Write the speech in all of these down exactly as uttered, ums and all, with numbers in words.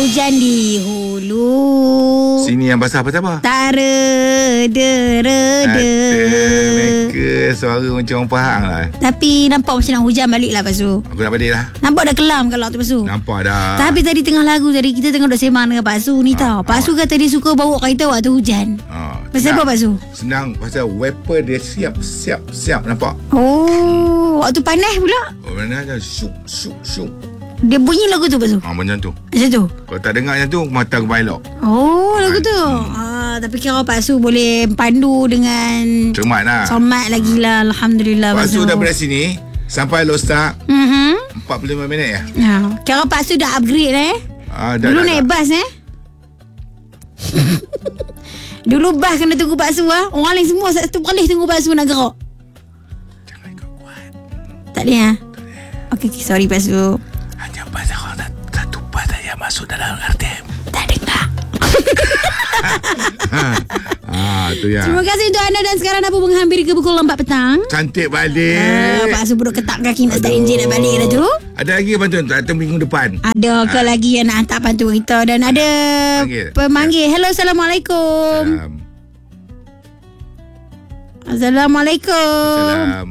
hujan di hulu. Sini yang basah apa-apa? Tara dera de. Mereka suara macam orang Pahang lah. Tapi nampak macam nak hujan balik lah Pasu. Aku nak balik lah. Nampak dah kelam kalau tu Pasu. Nampak dah. Tapi tadi tengah lagu tadi kita tengah duk sembang dengan Pak Su ni tau. Pak Su kata dia suka bawa kereta waktu hujan. Ha, Pasal apa Pak Su? Senang pasal weapon dia siap siap siap nampak. Oh, waktu panas pula. Oh, mana ada syuk syuk syuk. Dia bunyi lagu tu Pak Su. Ha, macam tu. Macam tu. Kalau tak dengar macam tu mata aku bailok. Oh, lagu tu. Ah, tapi kira Pak Su boleh pandu dengan cermat lah. cermat lagi lah. Alhamdulillah Pak Pak Su. Su dah dari sini sampai Lostak Mhm. empat puluh lima minit ya. Ya, kira Pak Su dah upgrade eh. Ah, dah, Dulu dah, naik dah. bas eh. Dulu bas kena tunggu Pak Su ah. Orang lain semua satu kali tunggu Pak Su nak gerak. Jangan ikut kuat. Tak boleh ah. Okey, okay, sorry Pak Su. Hanya pasal orang tak, satu pas saja masuk dalam R T M. Tak dengar. Ah, tu ya. Terima kasih untuk anda dan sekarang dah pun menghampiri ke pukul empat petang. Cantik balik. Ah, Pak Su duduk ketap kaki nak start enjin nak balik dah tu. Ada lagi bantuan tak? Atau minggu depan? Ada ke lagi yang nak hantar pantun kita. Dan ada Panggil. pemanggil. Hello, Assalamualaikum. Salam. Assalamualaikum. Salam.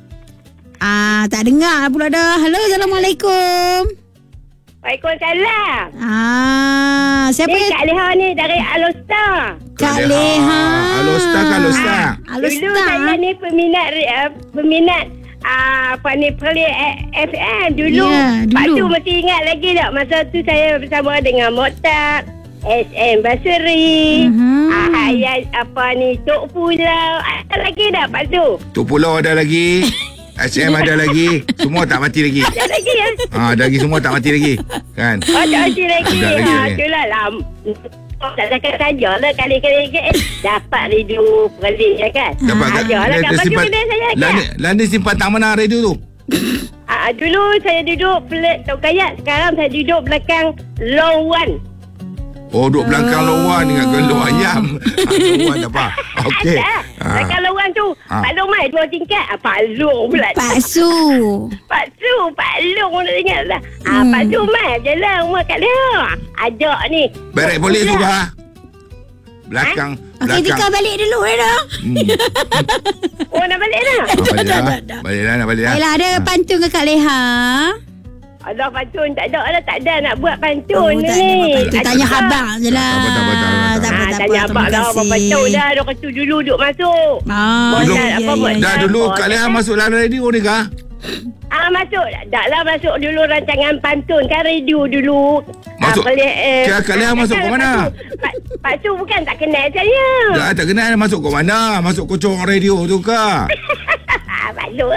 Ah, tak dengar pula dah. Hello, Assalamualaikum. Waalaikumsalam. Ah, siapa Ni yang Kak Leha ni dari Alostar. Kak Leha. Alostar ke Alostar? Dulu saya ni peminat uh, peminat uh, apa ni Pelik F M dulu. Ya, dulu. Pak tu masih ingat lagi tak masa tu saya bersama dengan Motak, S M Basri, Mhm. uh, Hayat apa ni Tok Pulau. Ada lagi tak Pak tu? Tok Pulau ada lagi. S M ada lagi. Semua tak mati lagi. Ada lagi ya? Ah, ada lagi semua tak mati lagi. Kan? Oh, tak mati lagi. Ada lagi, Ha, lagi. itulah lah. Tak cakap saja lah kali-kali ke dapat radio Pelik ya kan? Dapat kat Ada lah kat baju kedai saya kan? Lani, Lani simpan tak mana radio tu? Ah, dulu saya duduk pelik Tok Kayat. Sekarang saya duduk belakang Lawan. Oh, duduk belakang Oh. lawan dengan geluk ayam. Lawan apa? Okey. Ada. Belakang Lawan tu. Ah. Pak Long mai dua tingkat. Ah, Pak Long pula. Pak Su. Pak Su. Pak Long nak ingat lah. Ah, Hmm. Pak Su mai je lah rumah Kak Leha. Ajak ni. Barek polis tu bah. Belakang. Okey, Tika belakang. balik dulu ya dah. Hmm. Oh, nak balik dah? Ah, balik dah, dah. dah, dah. Balik dah, nak balik dah. Baiklah, ada pantun ke Kak Leha? Alah, pantun. Tak ada lah. Tak ada nak buat Oh, pantun tak ada ni. buat pantun. Tanya Ada. abang je lah. Tak apa, tak apa, tak apa, tak apa. Tak apa, Ah, tak tanya apa. abang lah. Abang pantun dah. Dia kata dulu duduk masuk. Ah, Dulu, Buat apa, buat dah apa. dulu Oh, Kak Leha kan? masuk dalam radio ni kah? Ah, masuk. Tak lah masuk dulu rancangan pantun. Kan radio dulu. Masuk. Ah, pelik, eh, Kak- Kak Leha masuk ke mana? Pak, Pak Su bukan tak kenal saya. Dah tak kenal masuk ke mana? Masuk kocong radio tu kah? Ah, Pak Su.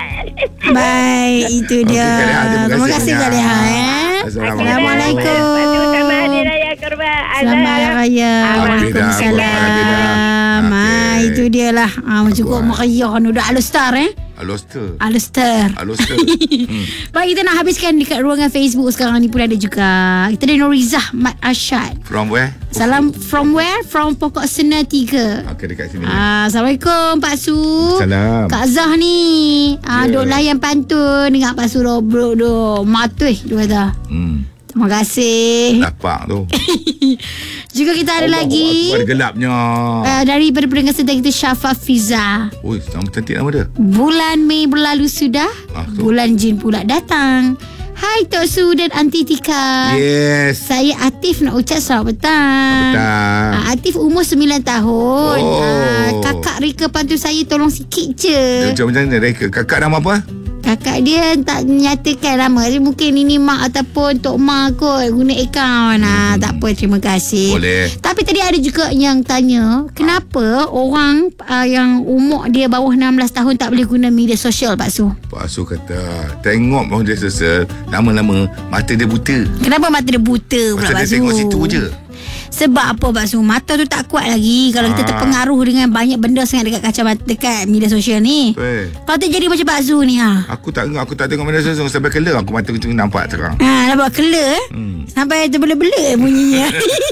baik, itu Okey, dia. Kak Leha, terima Terima kasih kasih Kak banyak. Leha eh. Assalamualaikum. Pak Su sama Hari Raya Kurban. Selamat Hari Raya. Happy dah, Waalaikumsalam. happy dah. Ah, Okey. itu dia lah. Ah, cukup Buat. meriah ni. Dah Alostar eh. Alostar. Alostar. Alostar. Hmm. Baik, kita nak habiskan dekat ruangan Facebook sekarang ni pun ada juga. Kita ada Norizah Mat Arsyad. From where? Salam from where? From Pokok Sena tiga. Okey, dekat sini. Ah, Assalamualaikum Pak Su. Salam. Kak Zah ni ah, Ya. duk layan pantun dengan Pak Su Robrok tu. Matuh dia kata. Hmm. Terima kasih. Lapak tu. Juga kita ada lagi Ada gelapnya. uh, daripada pendengar sedang kita Syafa Fiza. Oi, nama cantik nama dia. Bulan Mei berlalu sudah, Ah, tu. bulan Jin pula datang. Hai Tok Su dan Aunty Tika. Yes. Saya Atif nak ucap selamat petang. Petang. Ah, Atif umur sembilan tahun. Oh. Ah, kakak Rika pantun saya tolong sikit je. Dia macam mana Reka? Kakak nama apa? Kakak dia tak nyatakan nama. Dia mungkin ini mak ataupun Tok Ma kot guna akaun. Ah, tak apa, terima kasih. Boleh. Tapi tadi ada juga yang tanya, kenapa orang uh, yang umur dia bawah enam belas tahun tak boleh guna media sosial, Pak Su? Pak Su kata, tengok media sosial, lama-lama mata dia buta. Kenapa mata dia buta pula, Pasal Pak dia Su? tengok situ je. Sebab apa, Pak Su? Mata tu tak kuat lagi kalau kita Ah. terpengaruh dengan banyak benda sangat dekat kacamata, dekat media sosial ni. Eh, Kalau tu jadi macam Pak Su ni ha. aku tak aku tak tengok media sosial sampai kelar aku mata tu nampak terang. Ha, nampak clear eh? Hmm. Sampai terbela-bela bunyinya.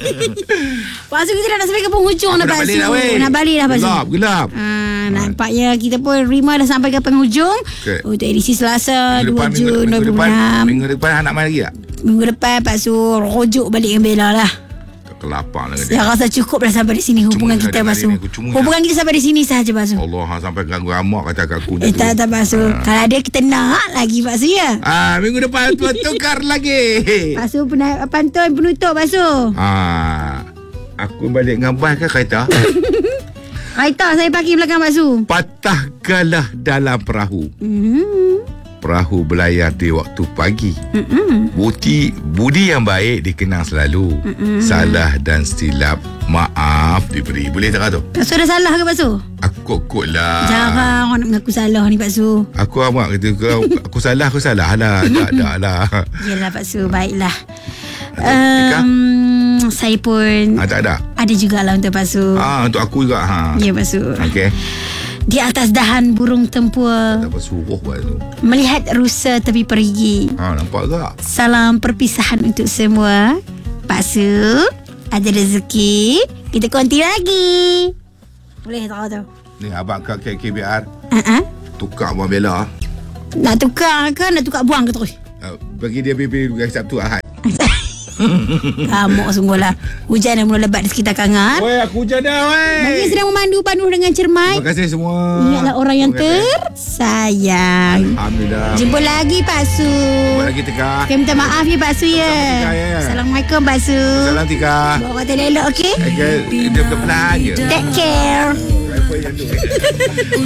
Pak Su, kita dah nak sampai ke penghujung Aku dah, nak Pak balik Su. dah weh. Nak balik dah, Pak Su. Gelap, gelap. Ha, nampaknya kita pun Rima dah sampai ke penghujung Okey. untuk edisi Selasa Minggu dua depan, minggu, Jun minggu depan, dua ribu enam. minggu depan anak main lagi tak? Minggu depan Pak Su rujuk balik dengan Bella lah. Kelapar lah Saya rasa cukup dah sampai di sini hubungan Cuma kita hari Pak Su. ni aku cuma Hubungan kita sampai di sini sahaja Pak Su. Allah, hang sampai ganggu amak kata kat aku. Eh tak tak Pak Su. Kalau ada kita nak lagi Pak Su ya. Ah, minggu depan tu tukar lagi. Pak Su pernah pantun penutup Pak Su. Ah, aku balik dengan bas ke kereta? Kereta saya parking belakang Pak Su. Patah galah dalam perahu. Hmm. Perahu berlayar di waktu pagi. Mm-mm. Budi, budi yang baik dikenang selalu. Mm-mm. Salah dan silap maaf diberi. Boleh tak tu? Pak Su dah salah ke Pak Su? Aku kot lah. Jarang orang nak mengaku salah ni Pak Su. Aku amat kata kau aku salah aku salah lah. Tak tak lah. Yelah Pak Su, baiklah. Ika? Um, saya pun Ah, tak ada. ada jugalah untuk Pak Su. Ah, untuk aku juga ha. Ya Pak Su. Okey. Di atas dahan burung tempua, Tak apa suruh buat tu. melihat rusa tepi perigi. Ha, nampak tak? Salam perpisahan untuk semua. Pak Su, ada rezeki, kita konti lagi. Boleh tak tu? Ni abang kat K K B R Uh-huh. tukar Abang Bella. Nak tukar ke nak tukar buang ke terus? Uh, bagi dia pergi hari Sabtu Ahad. Kamuk sungguhlah. Hujan yang mula lebat di sekitar Kangar. Weh, aku hujan dah weh. Bagi sedang memandu penuh dengan cermat. Terima kasih semua. Ingatlah orang yang Terima kasih. tersayang. Alhamdulillah. Jumpa lagi Pak Su. Jumpa lagi Tika. Okay, minta maaf ya Pak Su ya. Sama-sama, Tika, ya. Assalamualaikum Pak Su. Salam Tika. Bawa kata elok okey? Okay, dia pelan je. Take care. Apa yang tu?